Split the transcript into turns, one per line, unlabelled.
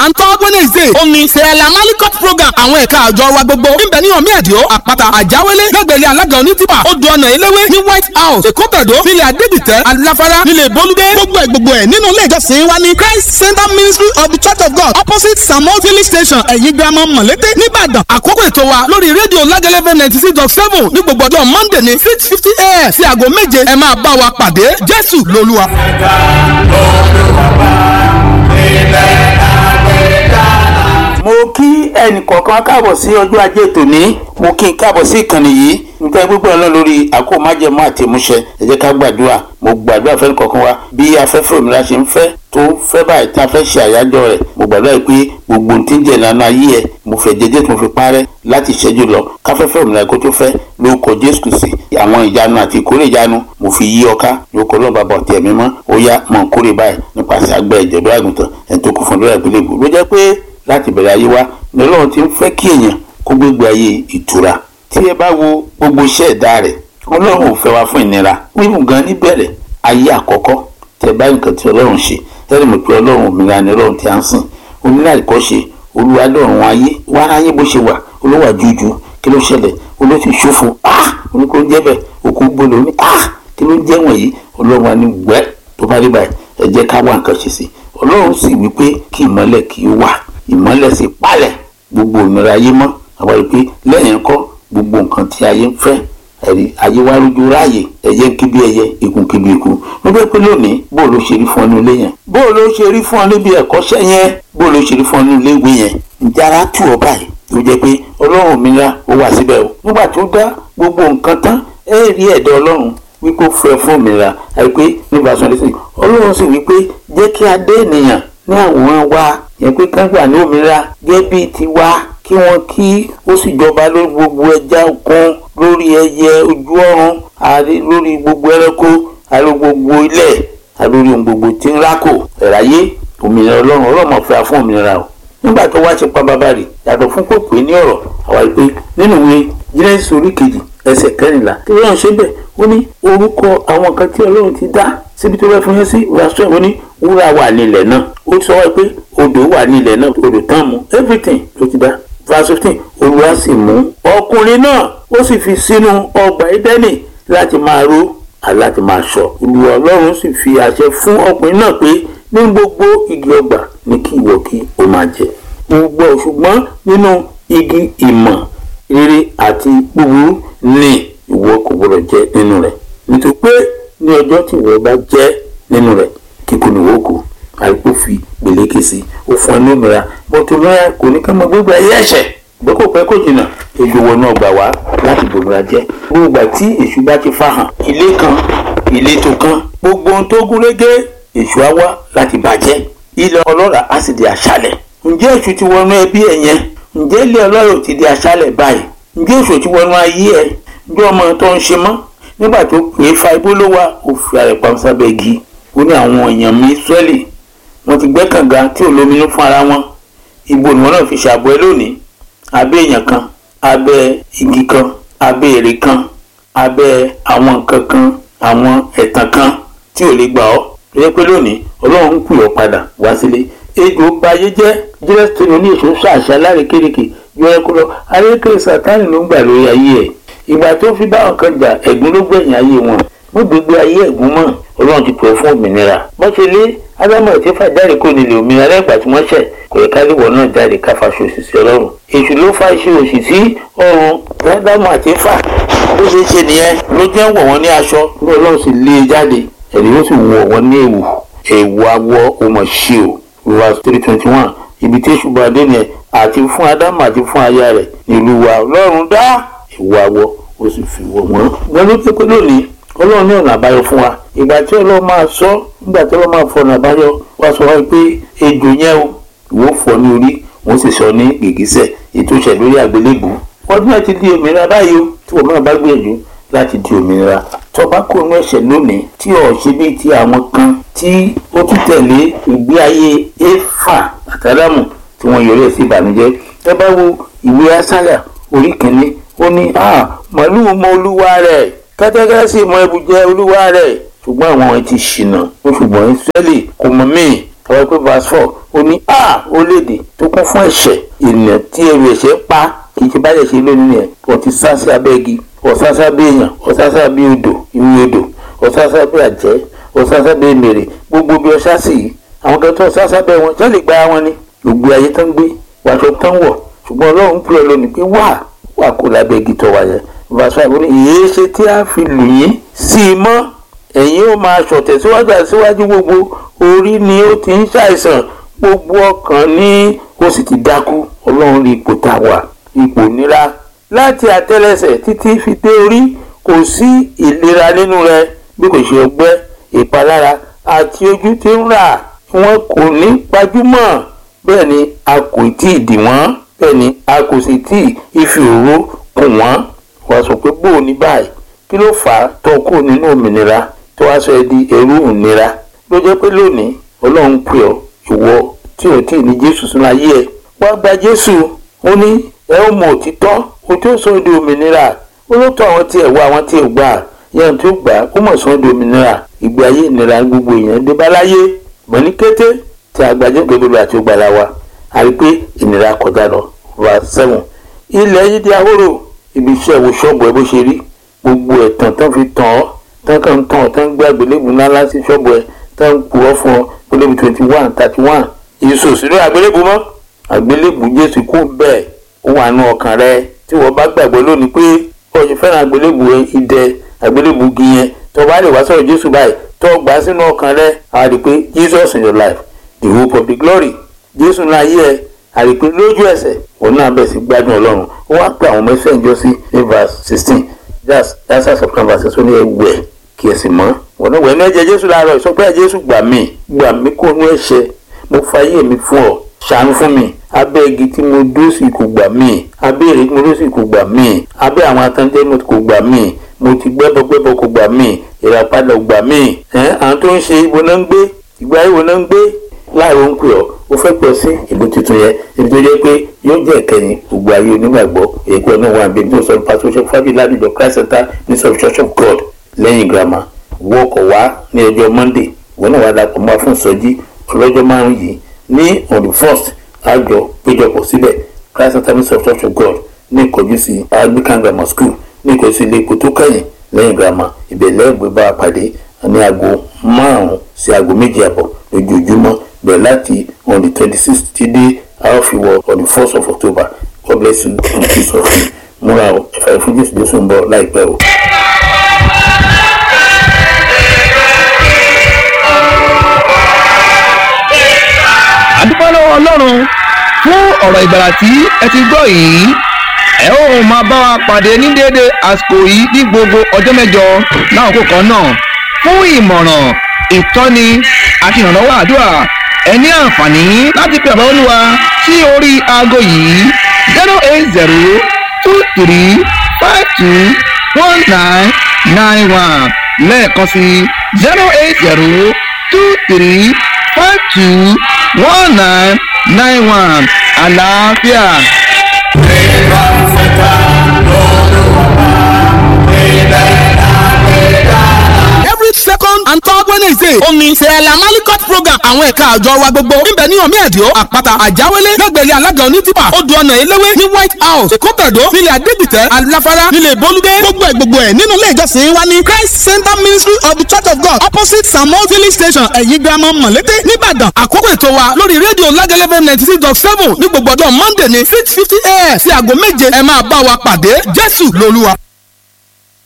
ń tọ́ Wednesday ó ní sẹ́ẹ̀lá malikot program àwọn ẹ̀ka àjọ wa gbogbo níbẹ̀ ní omi ẹ̀díọ́ àpáta àjáwélé gbẹ̀gbẹ̀lẹ̀ alága onítìpà odò ọ̀nà eléwé ní White House èkótàdó nílẹ̀ adédìtẹ́ aláfárá nílẹ̀ bolúdé gbogbo ẹ̀ nínú ilé ìjọsìn wa ní Christ Center Ministry of the Church of God opposite Samuel filling station ẹ̀yìn girama mọ̀lété nìbàdàn. àkókò ètò wa lórí rédíò lágẹ̀lẹ́fẹ̀ 96.7 ní gbogbo ọjọ́ Monday ní 6:50 a.m. sí aago 7 ẹ máa bá wa pàdé Jésù lolúwa.
mo kí ẹnì kọ̀ọ̀kan káàbọ̀ sí ọjọ́ ajé tòní mo kí n káàbọ̀ sí ìkànnì yìí nípa gbogbo ọ̀nà lórí àkókò májẹ̀mú àti ìmúṣẹ ẹ jẹ́ ká gbàdúrà mo gbàdúrà fẹ́ni kọ̀ọ̀kan wa bí afẹ́fẹ́ òmìnira ṣe ń fẹ́ tó ń fẹ́ báyìí tí a fẹ́ ṣe àyájọ́ rẹ̀ mo gbàdúrà pé gbogbo ohun tí ń jẹ́ ìlànà ayé ẹ̀ mo fẹ́ jẹ́jẹ́ tó fi parẹ́ láti ṣẹ́jú lọ káfẹ́fẹ́ òmìnira kó tó fẹ́ lórúkọ Jésù Kristi àwọn ìyanu àti ìkórè ìyanu mo fi yí ọká lórúkọ Ọlọ́run Bàbá ọ̀tí ẹ̀mí mọ́ ó yá mọ̀ ń kórè báyìí nípasẹ̀ agbẹ́ ìjẹ̀bú àgùntàn ẹ̀ tó kún fún lórí àgbélébùú ló jẹ́ pé láti bẹ̀rẹ̀ ayé wa ní Ọlọ́run ti ń fẹ́ kí èèyàn kó gbégbé ayé ìtura tí ẹ bá wo gbogbo iṣẹ́ ẹ̀dá rẹ̀ Ọlọ́run ò fẹ́ wa fún ìnira wíwù gan níbẹ̀rẹ̀ ayé àkọ́kọ́ tẹ bá nǹkan tí Ọlọ́run ṣe tẹ́lẹ̀ mọ̀ pé Ọlọ́run òmìnira ni Ọlọ́run tí a ń sìn onílà ìkọ́ṣe olúwadọ́run ayé wá ayé bó ṣe wà olówà jújú kí ló ṣẹlẹ̀ olóṣù ṣòfò oníkó jẹ́ bẹ́ẹ̀ òkú gbọ́dọ̀ ní kí ló jẹ́ wọ̀nyí Ọlọ́run wa ní wẹ́ tó bá rí báyìí ẹ jẹ́ ká wá nǹkan ṣe sí Ọlọ́run sì wí pé kí ìmọ́lẹ̀ kí ó wà ìmọ́lẹ̀ sì palẹ̀ gbogbo ìnira ayé mọ́ àwọn ìpè lẹ́yìn kọ́ gbogbo nǹkan tí ayé ń fẹ́ ẹ̀rí ayé wá rújú ráàyè ẹyẹ ń kí bí ẹyẹ ikùn kí bí ikùn mo fẹ́ pé lónìí bó ló ṣe rí fún ọ ní ilé yẹn bó ló ṣe rí fún ọ níbi ẹ̀kọ́ṣẹ́ yẹn bó ló ṣe rí fún ọ ní ilé ìwé yẹn ǹjẹ́ ara tù ọ báyìí tó jẹ́ pé Ọlọ́run òmìnira ó wà síbẹ̀ o nígbà tó dá gbogbo nǹkan tán ẹ rí ẹ̀dá Ọlọ́run wípé ó fẹ́ fún òmìnira àìpé nígbà sọ́ndẹ́sì Ọlọ́run sì wípé jẹ́ kí a dé ènìyàn ní àwòrán wa yẹn pé ká gbà ní òmìnira gẹ́gẹ́ bí tiwa kí wọ́n kí ó sì jọba lórí gbogbo ẹja òkun lórí ẹyẹ ojú ọ̀run àrí lórí gbogbo ẹranko àrí gbogbo ilẹ̀ àrí ohun gbogbo tí ń rákò ẹ̀ráyé òmìnira Ọlọ́run fẹ́ fún òmìnira o nígbà tó wá ṣe pa bàbá rẹ̀ yàtọ̀ fún kò pé ní ọ̀rọ̀ àwa ìpè nínú ìwé Jẹ́nẹ́sísì orí 2 ẹsẹ̀ 14 tí Ọlọ́run ṣe bẹ̀ ó ní orúkọ àwọn nǹkan tí Ọlọ́run ti dá síbi tó fẹ́ fún yẹn sí ìwàsó ẹ̀ ó ní wúrà wà nílẹ̀ náà ó sọ wá pé odò wà nílẹ̀ náà odò tán mu everything ló ti dá verse 15 Olúwa sì mú ọkùnrin náà ó sì fi sínú ọgbà Édẹ́nì láti máa ró àti máa ṣọ́ Olúwa Ọlọ́run sì fi àṣẹ fún ọkùnrin náà pé ní gbogbo igi ọgbà ní kí ìwọ kí o máa jẹ gbogbo ṣùgbọ́n nínú igi ìmọ̀ rere àti búburú ní ìwọ kò gbọdọ̀ jẹ nínú rẹ̀ nítorí pé ní ọjọ́ tí ìwọ bá jẹ nínú rẹ̀ kíkú ni ìwọ kú àìkú fi gbèlékè sí ó fún ẹ ní òmìnira bọ́tò lọ́yà kò ní ká mọ gbogbo ayé ẹ̀ṣẹ̀ bẹ́ẹ̀ kò pẹ́ kò jìnnà ejò wọnú ọgbà wá láti bòmìnira jẹ́ gbogbo ìgbà tí èṣù bá ti fahàn ilé kan ìletò kan gbogbo ohun tó gún régé èṣù á wá láti bàjẹ́ ilẹ̀ ọlọ́ràá á sì di aṣálẹ̀ ǹjẹ́ èṣù ti wọnú ẹbí ẹ̀ yẹn ǹjẹ́ ilé ọlọ́ràá ti di aṣálẹ̀ báyìí ǹjẹ́ èṣù ti wọnú ayé ẹ̀ ǹjẹ́ ọmọ tó ń ṣe mọ́ nígbà tó pè é fa igbó ló wà ó fi àrẹ̀ pàmòsábẹ́ igi ó ní àwọn èèyàn mi Ísírẹ́lì wọ́n ti gbẹ́ kànga tí ò lóminú fún ara wọn ibo ni wọ́n náà fi ṣàbọ̀ ẹ lónìí abẹ́ èèyàn kan abẹ́ igi kan abẹ́ èrè kan abẹ́ àwọn nǹkan kan àwọn ẹ̀tàn kan tí ò lè gbà ọ́ lóye pé lónìí Ọlọ́run ń pè ọ́ padà wá sílé ejò bayé jẹ́ jẹ́rẹ́sìtì ní èso ṣàṣà lárékérekè yọ ẹ kó lọ arékèrè Sátánì ló ń gbà lórí ayé ẹ̀ ìgbà tó fi bá ọ̀kan jà ẹ̀gún ló gbẹ̀yìn ayé wọn mo gbégbé ayé ẹ̀gún mọ́ Ọlọ́run ti pè fún òmìnira bọ́n ṣe lé Ádámù àti Éfà jáde kó nílé òmìnira lẹ́gbà tí wọ́n ṣẹ̀ kò yẹ káríwọ̀ náà jáde ká faṣọ òṣìṣẹ́ Ọlọ́run èṣù ló fa iṣẹ́ òṣì sí ọrùn Ádámù àti Éfà bó ṣe ṣe nìyẹn ló jẹ́ wọ̀ wọ́n ní aṣọ ní Ọlọ́run sì lé e jáde ẹ̀rí ó sì wọ̀ wọ́n ní èwù awọ ọmọ ṣe o verse 321 ibi tí èṣù bá dé nìyẹn àti fún Ádámù àti fún aya rẹ̀ nílùú wa Ọlọ́run dá èwù awọ ó sì fi wọ̀ wọ́n. wọ́n ló pé lónìí Ọlọ́run ní ọ̀nà àbáyọ fún wa ìgbà tí Ọlọ́run máa sọ nígbà tí Ọlọ́run máa fọ ọ̀nà àbáyọ wá sọ wáyé pé ejò yẹn o ìwọ fọ́ ní orí wọ́n sì sọ ní gìgísẹ̀ ètò ìṣẹ̀ lórí àgbélébùú ọdún náà ti di òmìnira báyìí o tí wọ́n náà bá gbìyànjú láti di òmìnira tó bá kó inú ẹ̀ṣẹ̀ lónìí tí ò ṣe bí ti àwọn kan tí ó tún tẹ̀lé ìgbé ayé Éfà àti Ádámù tí wọ́n yọrí ẹ̀ sí ìbànújẹ́ ẹ bá wo ìwé Ásáyà orí 1 ó ní màlúù mọ olúwa rẹ̀ kẹ́tẹ́kẹ́ sì mọ ẹbùjẹ olúwa rẹ̀ ṣùgbọ́n àwọn ẹ̀ ti ṣìnà ó ṣùgbọ́n Ísírẹ́lì kò mọ̀ mí àwọn pé verse 4 ó ní orílẹ̀-èdè tó kún fún ẹ̀ṣẹ̀ ènìyàn tí ẹrù ẹ̀ṣẹ̀ pa kì í ṣe bá ṣe lónìí yẹn wọ́n ti sá sí abẹ́ igi wọ́n sá sí abẹ́ èèyàn wọ́n sá sí abẹ́ odò ìwé odò wọ́n sá sí abẹ́ àjẹ́ wọ́n sá sí abẹ́ mèrè gbogbo bí wọ́n sá sí yìí àwọn kan tó sá sí abẹ́ wọn jẹ́ lè gba wọn ni gbogbo ayé tán gbé wàṣọ tán wọ̀ ṣùgbọ́n ọlọ́run pè ọ́ lónìí pé wà kó lábẹ́ igi tó wà yẹn verse 5 ó ní èyí ṣe tí a fi lù yín sí i mọ́ ẹ̀yin ó máa ṣọ̀tẹ̀ síwájú gbogbo orí ni ó ti ń ṣàìsàn gbogbo ọkàn ní ó sì ti dákú ọlọ́run rí ipò tá a wà ipò nira láti àtẹ́lẹsẹ̀ títí fi dé orí kò sí ìlera nínú rẹ bí kò ṣe ọgbẹ́ ìpalára àti ojú tí ń rà wọn kò ní gbajúmọ̀ bẹ́ẹ̀ ni a kò tí ì dì wọ́n bẹ́ẹ̀ ni a kò sì tí ì fi òró kùn wọ́n wàá sọ pé bóò ní báyìí kí ló fà á tó kù nínú òmìnira tó wá sọ ẹ́ di ẹrú ìnira ló jẹ́ pé lónìí ọlọ́run pè ọ́ ìwọ tí ò tí ì ní jésù sínú ayé ẹ̀ wá gba jésù ó ní ẹ ó mọ òtítọ́ òtí ó sọ ẹ́ di òmìnira ó ló tọ́ àwọn tí ẹ̀ wá àwọn tí ò gbà yẹn tó gbà ó mọ̀ sọ ẹ́ di òmìnira ìgbé ayé ìnira gbogbo èèyàn dé bá láyé mọ̀ ní kété tí àgbàjẹ́ gbẹdọ̀lù àti ògbàlà wa a rí pé ìnira kọjá lọ verse 7 ilẹ̀ yìí di ahóró ibi iṣẹ́ wo ṣọ́ọ̀bù ẹ bó ṣe rí gbogbo ẹ̀tàn tán fi tàn ọ́ tán kàn ń tàn ọ́ tán ń gbé àgbélébùú ńlá sí ṣọ́ọ̀bù ẹ tán ń purọ́ fún ọ àgbélébùú 21 31 èso sínú àgbélébùú mọ́ àgbélébùú jésù kú bẹ́ẹ̀ ó wà nù ọkàn rẹ tí wọ́n bá gbàgbọ́ lónìí pé ọ̀yẹ́ fẹ́ràn àgbélébùú idẹ àgbélébùú gìyẹn tó bá lè wá sọ̀rọ̀ jésù báyìí tó gbà sínú ọkàn rẹ a rí pé Jesus in your life the hope of the glory jésù náà yé ẹ a rí pé lójú ẹsẹ̀ òun náà bẹ̀ sí gbádùn ọlọ́run ó wá pé àwọn mẹ́sẹ̀ ń jọ sí ní verse 16 that's of verses ó ní ẹwẹ́ kí ẹ sì mọ́ wọn náà wẹ̀ ní ẹ̀jẹ̀ jésù láàárọ̀ ìsọpẹ́ jésù gbà mí kó nú ẹ̀ṣẹ̀ mo fayé mi fún ọ ṣàánú fún mi abẹ́ igi tí mo dúró sí kò gbà mí abẹ́ èrè tí mo dúró sí kò gbà mí abẹ́ àwọn atánjẹ́ mo kò gbà mí mo ti gbẹ́bọ kò gbà mí ìràpadà kò gbà mí àwọn tó ń ṣe ibo náà ń gbé ìgbà ìwò náà ń gbé láàárọ̀ ń pè ọ́ ó fẹ́ pẹ́ sí ìlú tuntun yẹn ibi tó jẹ́ pé yóò jẹ́ ìkẹyìn gbogbo ayé onígbàgbọ́ èkó náà wà níbi tó sọ pásítọ̀ fábí ládùjọ Christ Center Ministry of Church of God lẹ́yìn girama wọ́ọ̀kọ̀ wá ní ọjọ́ Monday wọ́n náà wá dàpọ̀ mọ́ fún ìsọjí ọlọ́jọ́ márùn-ún yìí ní on the 1st àjọ péjọpọ̀ síbẹ̀ Christ Center Ministry of Church of God ní ìkọjú sí Anglican Grammar School ní ìkọjú sí ilé epo tó kẹ́yìn lẹ́yìn girama ìbẹ̀lẹ́ ìgbé bá a pàdé ní aago 5 sí aago 2:30 lójoojúmọ́ bẹ̀rẹ̀ láti on the 26th ti dé àáfíwọ̀ on the 1st of October. God bless you in Jesus name. Múra o ẹ̀fà ìfún Jésù Jésù ń bọ̀ láìpẹ́ o.
àdúpẹ́ lọ́wọ́ Ọlọ́run fún ọ̀rọ̀ ìgbàlà tí ẹ ti gbọ́ yìí ẹ ó máa bá wa pàdé ní déédé àsìkò yìí ní gbogbo ọjọ́ mẹ́jọ láwọn kan náà fún ìmọ̀ràn ìtọ́ni àti ìrànlọ́wọ́ àdúrà ẹ ní àǹfààní láti pe bàbá Olúwa sí orí aago yìí 08023521991 lẹ́ẹ̀kan sí 08023521991 àlàáfíà. Every second and third Wednesday ó ní Sẹ́ẹ̀lá Malikot program àwọn ẹ̀ka àjọ wa gbogbo níbẹ̀ ní ọ̀mí ẹ̀díọ́ àpáta àjáwélé lẹ́gbẹ̀rẹ́ alága onítìpà odò ọ̀nà eléwé ní White House èkótàdó nílẹ̀ adégbìtẹ́ aláfárá nílẹ̀ ìbólúdé gbogbo ẹ̀ nínú ilé ìjọsìn wa ní Christ Center Ministry of the Church of God opposite Samuel filling station ẹ̀yìn girama mọ̀lété nìbàdàn àkókò ètò wa lórí rédíò lágẹ̀lẹ́fẹ̀ 96.7 ní gbogbo ọjọ́ Monday ní 6:50 a.m. sí aago 7 ẹ máa bá wa pàdé Jésù lolúwa.